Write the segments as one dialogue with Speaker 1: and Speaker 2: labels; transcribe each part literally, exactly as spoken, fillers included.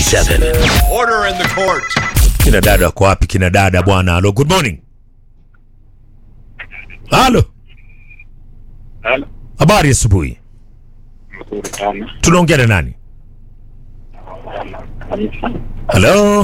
Speaker 1: forty-seven.
Speaker 2: Order in the court.
Speaker 1: Kina dada kwa wapi kina dada bwana? Hello, good morning. Hello.
Speaker 3: Hello.
Speaker 1: Habari asubuhi.
Speaker 3: Mzuri sana.
Speaker 1: Tunaongea na nani? Hello.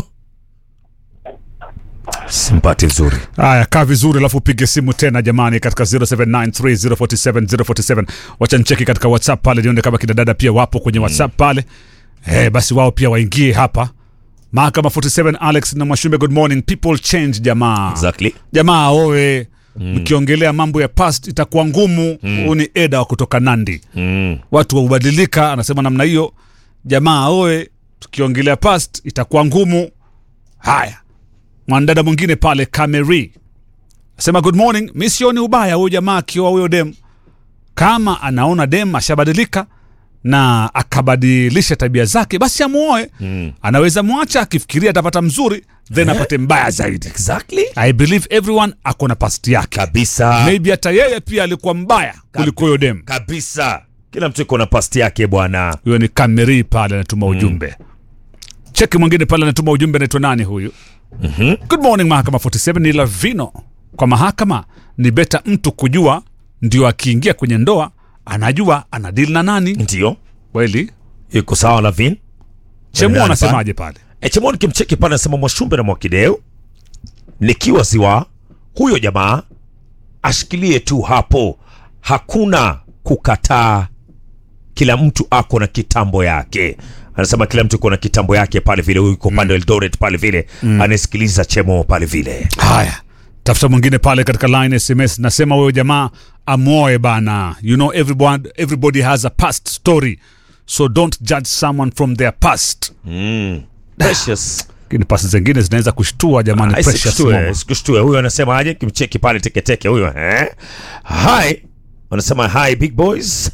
Speaker 1: Simpati vizuri.
Speaker 4: Haya, kaa vizuri alafu upige simu tena jamani katika zero seven nine three zero four seven zero four seven. Wacha nicheki katika WhatsApp pale nione kama kina dada pia wapo kwenye WhatsApp pale. Eh, basi wao pia waingie hapa. Mahakama forty-seven Alex na Mwashumbe, good morning. People change jamaa.
Speaker 1: Exactly.
Speaker 4: Jamaa owe mkiongelea mm. mambo ya past itakuwa ngumu. Huu mm. ni Eda wa kutoka Nandi. Mm. Watu hubadilika, anasema namna hiyo. Jamaa owe tukiongelea past itakuwa ngumu. Haya. Mwandada mwingine pale Kameri asema good morning, mimi sioni ubaya huyo jamaa akioa huyo dem. Kama anaona dem ashabadilika na akabadilisha tabia zake basi amuoe. Mm. Anaweza muacha akifikiria atapata mzuri then apate yeah. mbaya zaidi.
Speaker 1: Exactly.
Speaker 4: I believe everyone akona past yake.
Speaker 1: Kabisa.
Speaker 4: Maybe hata yeye pia alikuwa mbaya kuliko huyo dem.
Speaker 1: Kabisa. Kila mtu yuko na past yake bwana.
Speaker 4: Huyo ni Kameri pale anatuma ujumbe. Mm. Cheki mwingine pale anatuma ujumbe, anaitwa nani huyu? Mm-hmm. Good morning Mahakama forty-seven, ni Lavino. Kwa mahakama ni beta mtu kujua ndio akiingia kwenye ndoa anajua anadili na nani.
Speaker 1: Ndio.
Speaker 4: Kweli?
Speaker 1: Yuko sawa Lavin.
Speaker 4: Chemu anasemaje pale?
Speaker 1: E, Chemu nikimcheki pale anasema Mwashumbe na Mwakideo nikiwa ziwa huyo jamaa ashikilie tu hapo. Hakuna kukataa. Kila mtu ako na kitambo yake. Anasema kila mtu kuna kitambo yake pale vile, huyu yuko pande mm. Eldoret pale vile mm. anasikiliza Chemo pale vile.
Speaker 4: Haya, tafuta mwingine pale katika line S M S. Nasema wewe jamaa amuoe bana. You know everyone, everybody has a past story, so don't judge someone from their past.
Speaker 1: Mm. Precious.
Speaker 4: Kini past zingine zinaweza kushtua jamani.
Speaker 1: Ah,
Speaker 4: precious
Speaker 1: moment. Kushtua. Huyu anasema aje kimcheki pale teke teke huyo eh. Hi. Anasema hi big boys.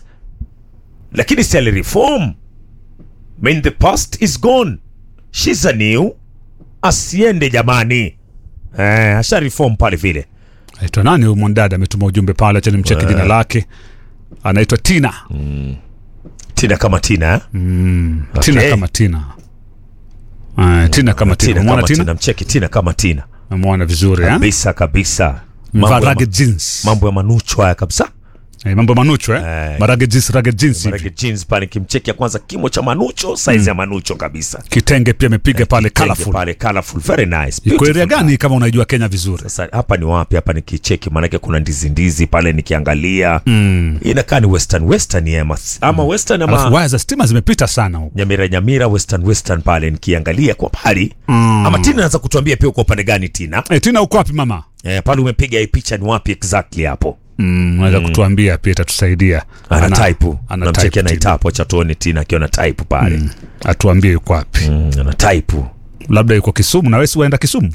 Speaker 1: Lakini si reform. When the past is gone, she's a new. Asiende jamani. Eh, asha reform pale vile.
Speaker 4: Aitwa nani huyu mwandada ametuma ujumbe pale, acha nimcheki jina lake. Anaitwa Tina.
Speaker 1: Mm. Tina kama Tina.
Speaker 4: Mm. Okay. Tina kama Tina. Ah, Tina kama Tina.
Speaker 1: Tina kama Tina. Mcheki Tina kama Tina.
Speaker 4: Namuona vizuri eh?
Speaker 1: Kabisa kabisa.
Speaker 4: Mambo jeans.
Speaker 1: Mambo ya manucho haya kabisa.
Speaker 4: Eh, mambo manucho eh? eh Marage jeans, rage jeans.
Speaker 1: Marage jeans pale kimcheki ya kwanza kimo cha manucho, size mm. ya manucho kabisa.
Speaker 4: Kitenge pia amepiga eh, pale colorful.
Speaker 1: Pale colorful, very nice.
Speaker 4: Iko area gani kama unaijua Kenya vizuri?
Speaker 1: Sasa hapa ni wapi? Hapa nikicheki maana yake kuna ndizi ndizi pale nikiangalia. Mm. Inakaa ni western western ama ama mm. western ama.
Speaker 4: Alafu waya za stima zimepita sana huko.
Speaker 1: Nyamira Nyamira western western pale nikiangalia kwa pale. Mm. Ama Tina anaweza kutuambia pia uko upande gani Tina?
Speaker 4: Eh, Tina uko wapi mama?
Speaker 1: Eh, pale umepiga hii picha ni wapi exactly hapo?
Speaker 4: Mm, unaweza mm. kutuambia pia itatusaidia.
Speaker 1: Ana, ana type. Namcheki ana type cha tuone Tina akiona type pale. Mm.
Speaker 4: Atuambie yuko wapi.
Speaker 1: Mm, ana type.
Speaker 4: Labda yuko Kisumu na wewe si waenda Kisumu?